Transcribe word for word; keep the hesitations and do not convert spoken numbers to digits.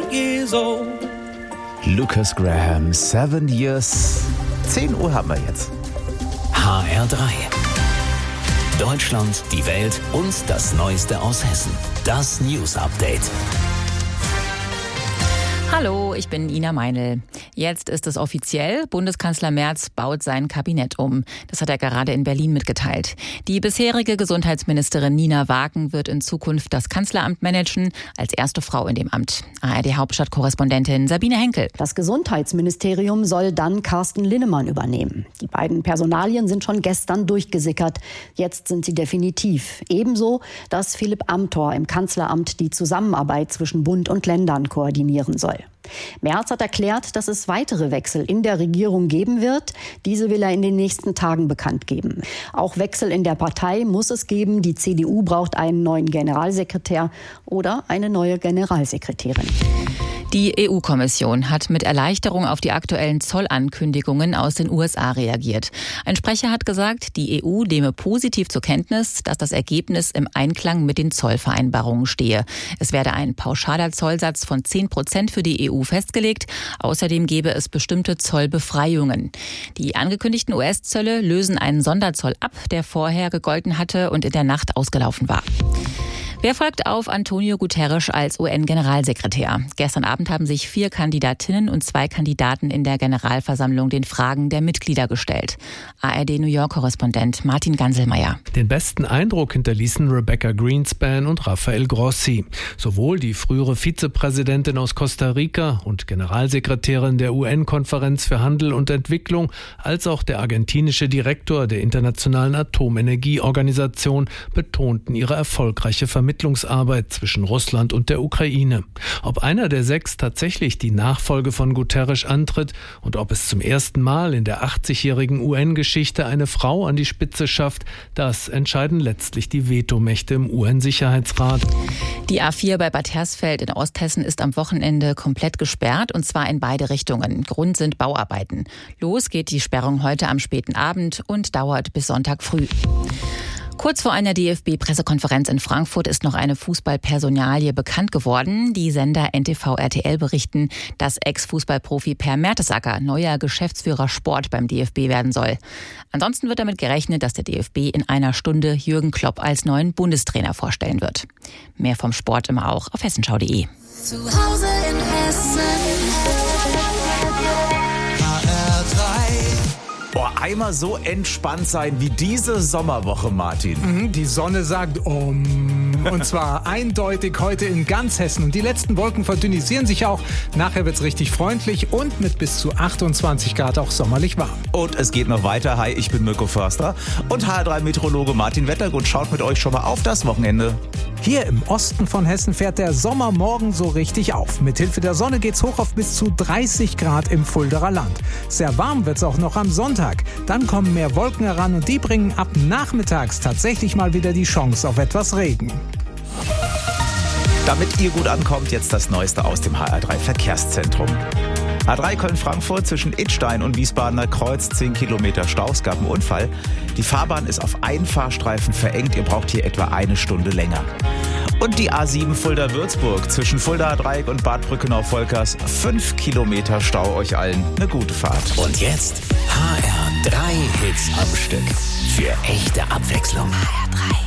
years old. Lucas Graham, Seven Years. zehn Uhr haben wir jetzt. H R drei. Deutschland, die Welt und das Neueste aus Hessen. Das News Update. Hallo, ich bin Ina Meinl. Jetzt ist es offiziell, Bundeskanzler Merz baut sein Kabinett um. Das hat er gerade in Berlin mitgeteilt. Die bisherige Gesundheitsministerin Nina Wagen wird in Zukunft das Kanzleramt managen, als erste Frau in dem Amt. A R D-Hauptstadtkorrespondentin Sabine Henkel. Das Gesundheitsministerium soll dann Carsten Linnemann übernehmen. Die beiden Personalien sind schon gestern durchgesickert. Jetzt sind sie definitiv. Ebenso, dass Philipp Amthor im Kanzleramt die Zusammenarbeit zwischen Bund und Ländern koordinieren soll. Merz hat erklärt, dass es weitere Wechsel in der Regierung geben wird. Diese will er in den nächsten Tagen bekannt geben. Auch Wechsel in der Partei muss es geben. Die C D U braucht einen neuen Generalsekretär oder eine neue Generalsekretärin. Die E U-Kommission hat mit Erleichterung auf die aktuellen Zollankündigungen aus den U S A reagiert. Ein Sprecher hat gesagt, die E U nehme positiv zur Kenntnis, dass das Ergebnis im Einklang mit den Zollvereinbarungen stehe. Es werde ein pauschaler Zollsatz von zehn Prozent für die E U festgelegt. Außerdem gebe es bestimmte Zollbefreiungen. Die angekündigten U S-Zölle lösen einen Sonderzoll ab, der vorher gegolten hatte und in der Nacht ausgelaufen war. Wer folgt auf Antonio Guterres als U N-Generalsekretär? Gestern Abend haben sich vier Kandidatinnen und zwei Kandidaten in der Generalversammlung den Fragen der Mitglieder gestellt. A R D-New York-Korrespondent Martin Ganselmeier. Den besten Eindruck hinterließen Rebecca Greenspan und Rafael Grossi. Sowohl die frühere Vizepräsidentin aus Costa Rica und Generalsekretärin der U N-Konferenz für Handel und Entwicklung als auch der argentinische Direktor der Internationalen Atomenergieorganisation betonten ihre erfolgreiche Vermittlung. Vermittlungsarbeit zwischen Russland und der Ukraine. Ob einer der sechs tatsächlich die Nachfolge von Guterres antritt und ob es zum ersten Mal in der achtzigjährigen U N-Geschichte eine Frau an die Spitze schafft, das entscheiden letztlich die Vetomächte im U N-Sicherheitsrat. Die A vier bei Bad Hersfeld in Osthessen ist am Wochenende komplett gesperrt, und zwar in beide Richtungen. Grund sind Bauarbeiten. Los geht die Sperrung heute am späten Abend und dauert bis Sonntag früh. Kurz vor einer D F B-Pressekonferenz in Frankfurt ist noch eine Fußballpersonalie bekannt geworden. Die Sender N T V R T L berichten, dass Ex-Fußballprofi Per Mertesacker neuer Geschäftsführer Sport beim D F B werden soll. Ansonsten wird damit gerechnet, dass der D F B in einer Stunde Jürgen Klopp als neuen Bundestrainer vorstellen wird. Mehr vom Sport immer auch auf hessenschau punkt de. Zu Hause in Hessen. H R drei. Boah, einmal so entspannt sein wie diese Sommerwoche, Martin. Mhm, die Sonne sagt um. Und zwar eindeutig heute in ganz Hessen. Und die letzten Wolken verdünnisieren sich auch. Nachher wird es richtig freundlich und mit bis zu achtundzwanzig Grad auch sommerlich warm. Und es geht noch weiter. Hi, ich bin Mirko Förster. Und H R drei-Meteorologe Martin Wettergut schaut mit euch schon mal auf das Wochenende. Hier im Osten von Hessen fährt der Sommer morgen so richtig auf. Mithilfe der Sonne geht's hoch auf bis zu dreißig Grad im Fuldaer Land. Sehr warm wird's auch noch am Sonntag. Dann kommen mehr Wolken heran und die bringen ab nachmittags tatsächlich mal wieder die Chance auf etwas Regen. Damit ihr gut ankommt, jetzt das Neueste aus dem H R drei Verkehrszentrum. A drei Köln-Frankfurt zwischen Idstein und Wiesbadener Kreuz, zehn Kilometer Stau, es gab einen Unfall. Die Fahrbahn ist auf einen Fahrstreifen verengt, ihr braucht hier etwa eine Stunde länger. Und die A sieben Fulda-Würzburg zwischen Fuldaer Dreieck und Bad Brückenau-Volkers, fünf Kilometer Stau, euch allen eine gute Fahrt. Und jetzt H R drei Hits am Stück. Für echte Abwechslung. H R drei.